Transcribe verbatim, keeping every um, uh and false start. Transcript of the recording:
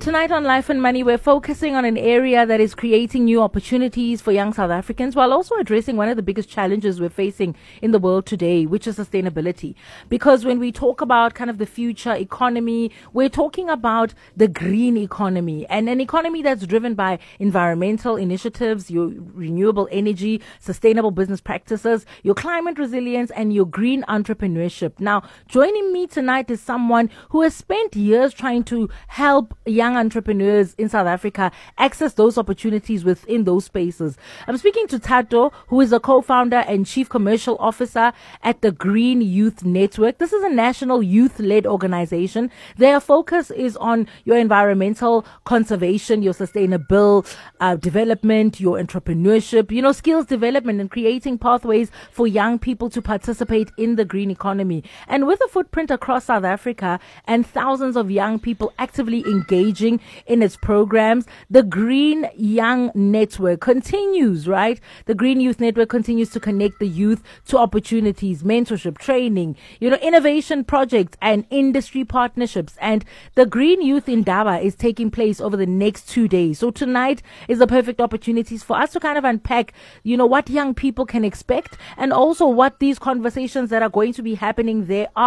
Tonight on Life and Money, we're focusing on an area that is creating new opportunities for young South Africans while also addressing one of the biggest challenges we're facing in the world today, which is sustainability. Because when we talk about kind of the future economy, we're talking about the green economy, and an economy that's driven by environmental initiatives, your renewable energy, sustainable business practices, your climate resilience, and your green entrepreneurship. Now, joining me tonight is someone who has spent years trying to help young entrepreneurs in South Africa access those opportunities within those spaces. I'm speaking to Thato, who is a co-founder and chief commercial officer at the Green Youth Network. This is a national youth-led organization. Their focus is on your environmental conservation, your sustainable uh, development, your entrepreneurship, you know, skills development, and creating pathways for young people to participate in the green economy. And with a footprint across South Africa and thousands of young people actively engaging in its programs, the Green Young Network continues, right? The Green Youth Network continues to connect the youth to opportunities, mentorship, training, you know, innovation projects and industry partnerships. And the Green Youth Indaba is taking place over the next two days. So tonight is the perfect opportunities for us to kind of unpack, you know, what young people can expect and also what these conversations that are going to be happening there are.